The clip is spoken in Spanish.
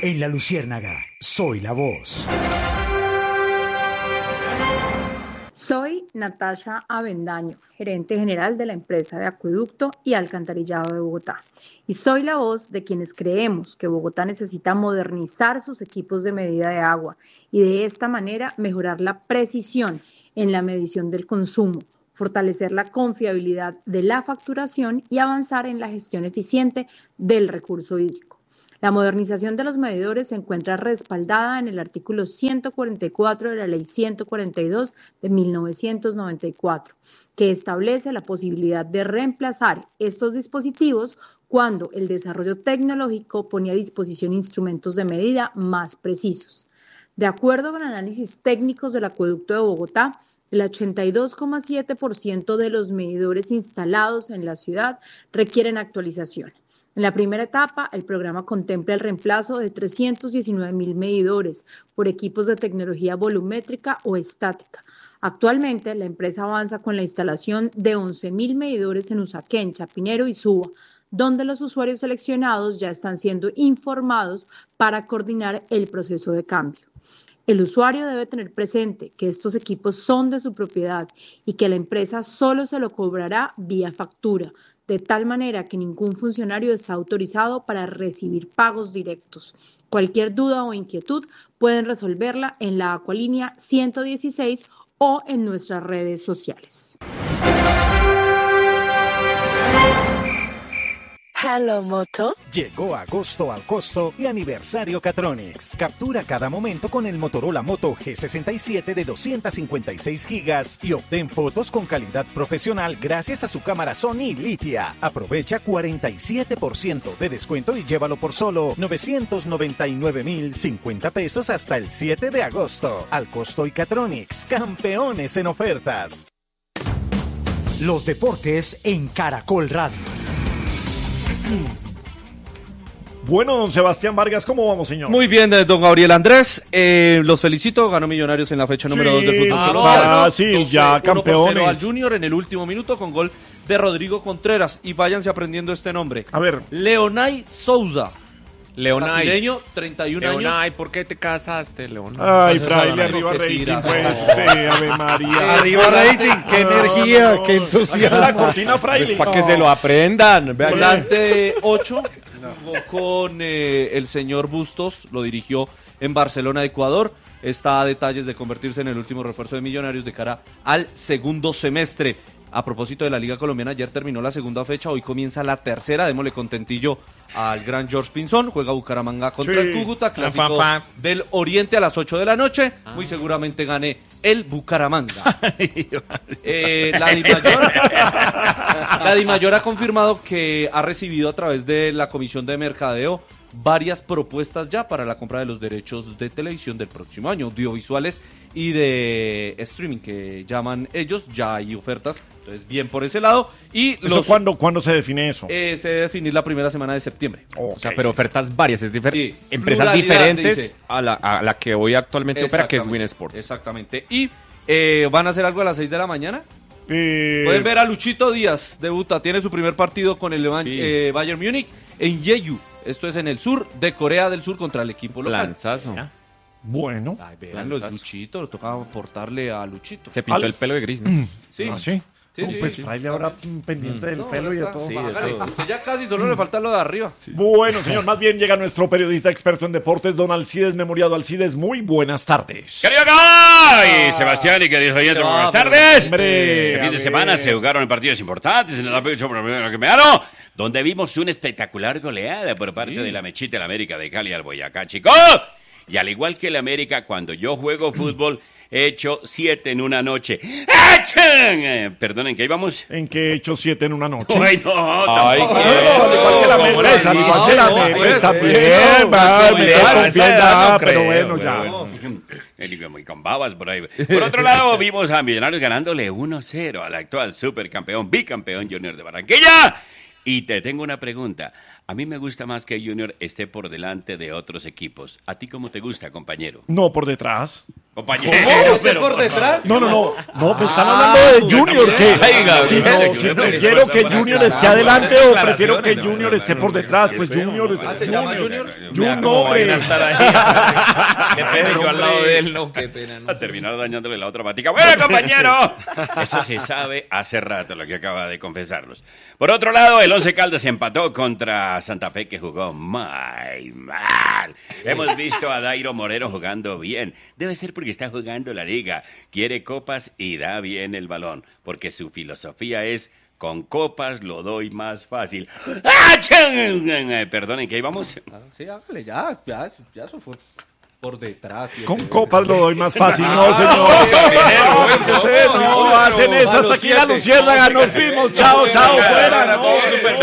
En La Luciérnaga, soy la voz. Soy Natasha Avendaño, gerente general de la empresa de acueducto y alcantarillado de Bogotá. Y soy la voz de quienes creemos que Bogotá necesita modernizar sus equipos de medida de agua y de esta manera mejorar la precisión en la medición del consumo, fortalecer la confiabilidad de la facturación y avanzar en la gestión eficiente del recurso hídrico. La modernización de los medidores se encuentra respaldada en el artículo 144 de la Ley 142 de 1994, que establece la posibilidad de reemplazar estos dispositivos cuando el desarrollo tecnológico pone a disposición instrumentos de medida más precisos. De acuerdo con análisis técnicos del acueducto de Bogotá, el 82,7% de los medidores instalados en la ciudad requieren actualización. En la primera etapa, el programa contempla el reemplazo de 319.000 medidores por equipos de tecnología volumétrica o estática. Actualmente, la empresa avanza con la instalación de 11.000 medidores en Usaquén, Chapinero y Suba, donde los usuarios seleccionados ya están siendo informados para coordinar el proceso de cambio. El usuario debe tener presente que estos equipos son de su propiedad y que la empresa solo se lo cobrará vía factura, de tal manera que ningún funcionario está autorizado para recibir pagos directos. Cualquier duda o inquietud pueden resolverla en la Acualínea 116 o en nuestras redes sociales. Hello, Moto. Llegó agosto al costo y aniversario Catronics. Captura cada momento con el Motorola Moto G67 de 256 gigas y obtén fotos con calidad profesional gracias a su cámara Sony Litia. Aprovecha 47% de descuento y llévalo por solo 999.050 pesos hasta el 7 de agosto. Al costo y Catronics, campeones en ofertas. Los deportes en Caracol Radio. Bueno, don Sebastián Vargas, ¿cómo vamos, señor? Muy bien, don Gabriel Andrés. Los felicito, ganó Millonarios en la fecha número 2 de fútbol. Sí, ya campeones. Al Junior en el último minuto con gol de Rodrigo Contreras. Y váyanse aprendiendo este nombre. A ver. Leonay Souza. Leonay. Brasileño, 31 años. Leonay, ¿por qué te casaste, Leonay? Ay, fraile, arriba rating, pues, Ave María. Arriba rating, qué energía, qué entusiasmo. La cortina, fraile. Pues para que se lo aprendan. Volante de 8, jugó con el señor Bustos, lo dirigió en Barcelona, Ecuador. Está a detalles de convertirse en el último refuerzo de Millonarios de cara al segundo semestre. A propósito de la Liga Colombiana, ayer terminó la segunda fecha, hoy comienza la tercera. Démosle contentillo al gran George Pinzón. Juega Bucaramanga contra el Cúcuta, clásico del Oriente a las 8 de la noche. Muy seguramente gane el Bucaramanga. La Dimayor ha confirmado que ha recibido a través de la Comisión de Mercadeo varias propuestas ya para la compra de los derechos de televisión del próximo año, audiovisuales y de streaming que llaman ellos. Ya hay ofertas, entonces bien por ese lado. Y ¿Cuándo se define eso? Se debe definir la primera semana de septiembre. Okay. O sea, pero ofertas varias, es diferente. Sí, empresas diferentes a la que hoy actualmente opera, que es Win Sports. Exactamente. Y van a hacer algo a las 6 de la mañana. Pueden ver a Luchito Díaz, debuta, tiene su primer partido con el Bayern Múnich en Jeju. Esto es en el sur de Corea del Sur contra el equipo local. Lanzazo. Bueno. Ay, vean los Luchito, lo toca aportarle a Luchito. Se pintó el pelo de gris, ¿no? Sí. ¿Ah, sí? Sí, pues sí. fraile ahora pendiente del pelo y de todo. Sí, de todo. Usted ya casi solo le falta lo de arriba. Sí. Bueno, señor, más bien llega nuestro periodista experto en deportes, don Alcides Memoriado. Alcides, muy buenas tardes. ¡Querido Gay! Sebastián y queridos oyentes, buenas tardes. Hombre, Este fin de semana se jugaron partidos importantes en el pecho que me ganó, donde vimos una espectacular goleada por parte de la Mechita, el América de Cali al Boyacá, chicos. Y al igual que el América, cuando yo juego fútbol, he hecho 7 en una noche. Perdonen, ¿qué íbamos? ¿En qué he hecho 7 en una noche? Ay, no, tampoco. Al igual que la América, al igual que la América, también, pero bueno, ya. Muy con babas por ahí. Por otro lado, vimos a Millonarios ganándole 1-0 al actual supercampeón, bicampeón Junior de Barranquilla. Y te tengo una pregunta. A mí me gusta más que Junior esté por delante de otros equipos. ¿A ti cómo te gusta, compañero? No, por detrás. Compañero, ¿Pero por detrás? No, me están hablando de Junior, que Oiga, si prefiero que Junior esté adelante o prefiero que Junior esté por detrás, pues Junior ¿se llama Junior? Junior, no, hombre. Qué pena, yo al lado de él, no, qué pena. A terminar dañándole la otra patica. Bueno, compañero, eso se sabe hace rato lo que acaba de confesarnos. Por otro lado, el Once Caldas empató contra Santa Fe, que jugó muy mal. Hemos visto a Dairo Moreno jugando bien. Debe ser porque está jugando la liga. Quiere copas y da bien el balón. Porque su filosofía es, con copas lo doy más fácil. ¡Ah, perdonen, ¿qué íbamos? Sí, hágale, ya eso fue por detrás. Con copas lo doy más fácil, no, señor. No hacen eso hasta aquí la luciérnaga. Nos fuimos, chao, fuera.